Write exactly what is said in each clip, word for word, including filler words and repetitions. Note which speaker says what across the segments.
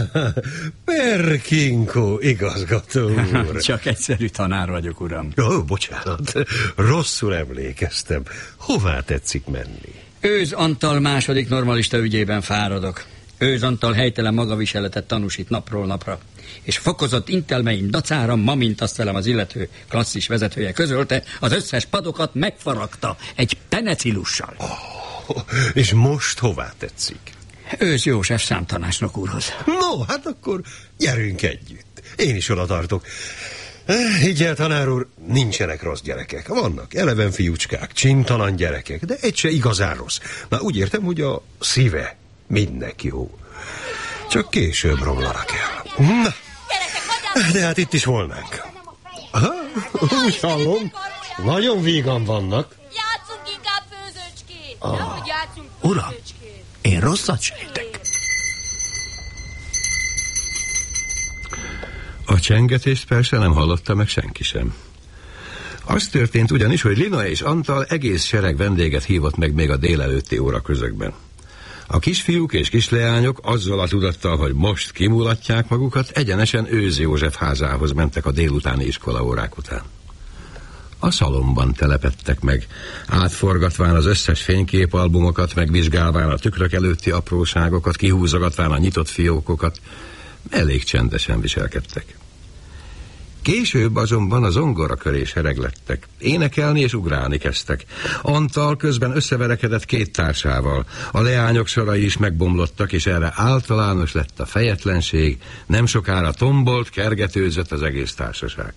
Speaker 1: Perkinkó igazgató úr.
Speaker 2: Csak egyszerű tanár vagyok, uram.
Speaker 1: Ó, oh, bocsánat, rosszul emlékeztem. Hová tetszik menni?
Speaker 2: Őz Antal második normalista ügyében fáradok. Őz Antal helytelen magaviseletet tanúsít napról napra, és fokozott intelmeim dacára ma, mint azt velem az illető klasszis vezetője közölte, az összes padokat megfaragta egy penecilussal.
Speaker 1: Oh, és most hová tetszik?
Speaker 2: Őz József számtanácsnok úrhoz.
Speaker 1: No, hát akkor gyerünk együtt. Én is oda tartok. Higgyel, tanár úr, nincsenek rossz gyerekek. Vannak eleven fiúcskák, csintalan gyerekek, de egy se igazán rossz. Már úgy értem, hogy a szíve mindnek jó. Csak később romlanak el. Na, de hát itt is volnánk. Aha, úgy hallom, nagyon vígan vannak.
Speaker 3: Játszunk inkább főzőcskét.
Speaker 2: Ah,
Speaker 3: Nehogy játszunk
Speaker 2: uram,
Speaker 3: főzőcskét.
Speaker 2: én rosszat sejtek.
Speaker 4: A csengetést persze nem hallotta meg senki sem. Az történt ugyanis, hogy Lina és Antal egész sereg vendéget hívott meg még a délelőtti óraközökben. A kisfiúk és kisleányok azzal a tudattal, hogy most kimulatják magukat, egyenesen Őz József házához mentek a délutáni iskolaórák után. A szalomban telepedtek meg, átforgatván az összes fényképalbumokat, megvizsgálván a tükrök előtti apróságokat, kihúzogatván a nyitott fiókokat. Elég csendesen viselkedtek. Később azonban a zongora köré sereglettek. Énekelni és ugrálni kezdtek. Antal közben összeverekedett két társával. A leányok sorai is megbomlottak, és erre általános lett a fejetlenség. Nem sokára tombolt, kergetőzött az egész társaság.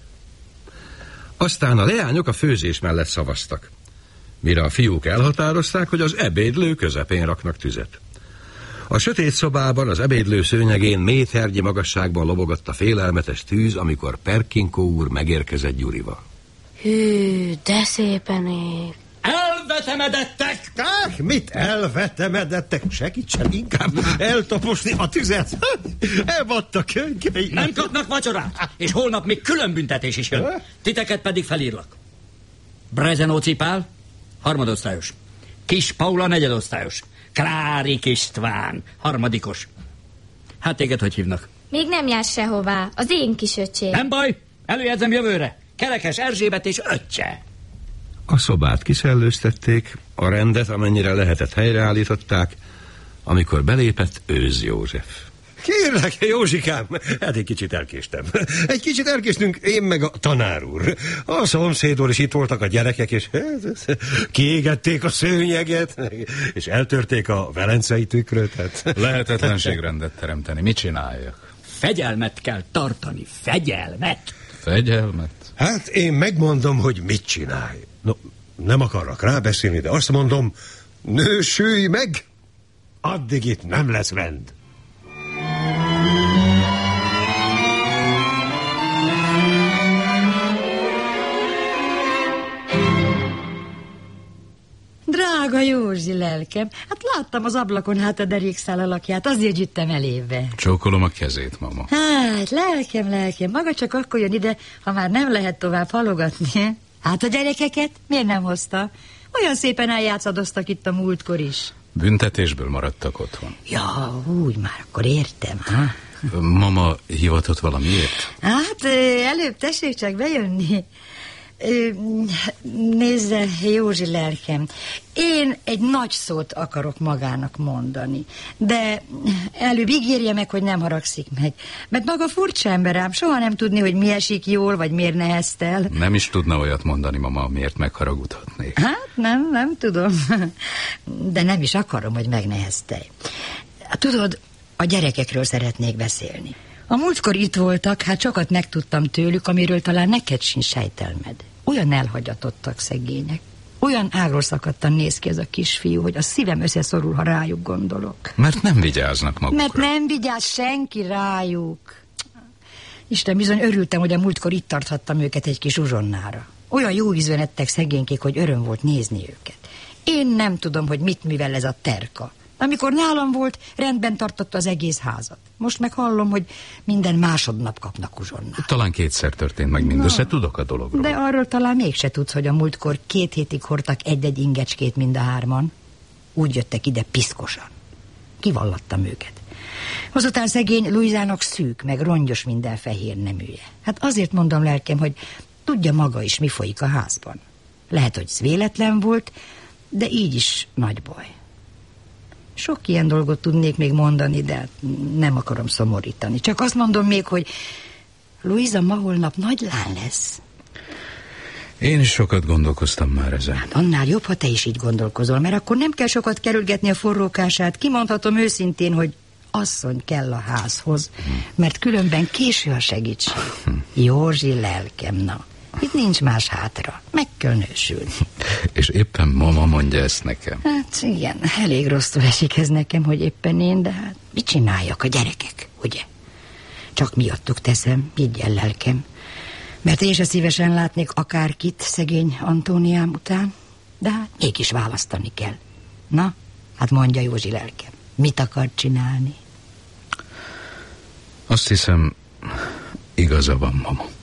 Speaker 4: Aztán a leányok a főzés mellett szavaztak. Mire a fiúk elhatározták, hogy az ebédlő közepén raknak tüzet. A sötét szobában, az ebédlő szőnyegén méternyi magasságban lobogott a félelmetes tűz, amikor Perkinkó úr megérkezett Gyurival.
Speaker 3: Hű, de szépen ég.
Speaker 2: Elvetemedettek!
Speaker 1: Ák, mit elvetemedettek? Segítsen inkább eltaposni a tüzet. Elvadt a könykei.
Speaker 2: Nem kapnak vacsorát, és holnap még külön büntetés is jön. Titeket pedig felírlak. Brezenóci Pál, harmadosztályos. Kis Paula, negyedosztályos. Klárik István, harmadikos. Hát téged hogy hívnak?
Speaker 3: Még nem jársz sehová, az én kis öcsém.
Speaker 2: Nem baj, előjegyzem jövőre. Kerekes Erzsébet és öccse.
Speaker 4: A szobát kiszellőztették, a rendet amennyire lehetett helyreállították, amikor belépett Őz József.
Speaker 1: Kérlek, Józsikám, hát egy kicsit elkéstem. Egy kicsit elkéstünk, én meg a tanár úr. A szomszédból is itt voltak a gyerekek, és kiégették a szőnyeget, és eltörték a velencei tükröt. Hát.
Speaker 5: Lehetetlenségrendet teremteni. Mit csináljak?
Speaker 2: Fegyelmet kell tartani, fegyelmet.
Speaker 5: Fegyelmet?
Speaker 1: Hát én megmondom, hogy mit csinálj. No, nem akarok rábeszélni, de azt mondom, nősülj meg, addig itt nem lesz rend.
Speaker 6: Drága Józsi lelkem, hát láttam az ablakon hát a derékszál alakját, azért jöttem elébe.
Speaker 5: Csókolom a kezét, mama.
Speaker 6: Hát, lelkem, lelkem, maga csak akkor jön ide, ha már nem lehet tovább halogatni. Hát a gyerekeket miért nem hozta? Olyan szépen eljátszadoztak itt a múltkor is.
Speaker 5: Büntetésből maradtak otthon.
Speaker 6: Ja, úgy már akkor értem, ha?
Speaker 5: Mama hivatott valamiért?
Speaker 6: Hát előbb tessék csak bejönni. Nézze, Józsi lelkem, én egy nagy szót akarok magának mondani, de előbb ígérje meg, hogy nem haragszik meg, mert maga furcsa ember ám, soha nem tudni, hogy mi esik jól, vagy miért neheztel.
Speaker 5: Nem is tudna olyat mondani, mama, miért megharagudhatnék.
Speaker 6: Hát nem, nem tudom, de nem is akarom, hogy megneheztelj. Tudod, a gyerekekről szeretnék beszélni. A múltkor itt voltak, hát sokat megtudtam tőlük, amiről talán neked sincs sejtelmed. Olyan elhagyatottak szegények. Olyan ágról szakadtan néz ki ez a kisfiú, hogy a szívem összeszorul, ha rájuk gondolok.
Speaker 5: Mert nem vigyáznak magukra.
Speaker 6: Mert nem vigyáz senki rájuk. Isten, bizony örültem, hogy a múltkor itt tarthattam őket egy kis uzsonnára. Olyan jó ízűen ettek szegénykék, hogy öröm volt nézni őket. Én nem tudom, hogy mit művel ez a terka. Amikor nálam volt, rendben tartotta az egész házat. Most meg hallom, hogy minden másodnap kapnak uzsonnát.
Speaker 5: Talán kétszer történt meg mindössze, tudok a dologról.
Speaker 6: De arról talán mégse tudsz, hogy a múltkor két hétig hordtak egy-egy ingecskét mind a hárman. Úgy jöttek ide piszkosan. Kivallattam őket. Azután szegény Luizának szűk, meg rongyos minden fehér neműje. Hát azért mondom, lelkem, hogy tudja maga is, mi folyik a házban. Lehet, hogy ez véletlen volt, de így is nagy baj. Sok ilyen dolgot tudnék még mondani, de nem akarom szomorítani. Csak azt mondom még, hogy Luisa ma holnap nagy lán lesz.
Speaker 5: Én is sokat gondolkoztam már ezen.
Speaker 6: Hát annál jobb, ha te is így gondolkozol, mert akkor nem kell sokat kerülgetni a forrókását. Kimondhatom őszintén, hogy asszony kell a házhoz, mert különben késő a segítség. Józsi lelkem, na. Itt nincs más hátra. Meg kell nősülni.
Speaker 5: És éppen mama mondja ezt nekem.
Speaker 6: Hát igen, elég rosszul esik ez nekem, hogy éppen én, de hát mit csináljak a gyerekek, ugye? Csak miattuk teszem, így el lelkem. Mert én se szívesen látnék akárkit szegény Antóniám után, de hát mégis választani kell. Na, hát mondja Józsi lelkem, mit akar csinálni?
Speaker 5: Azt hiszem, igaza van, mama.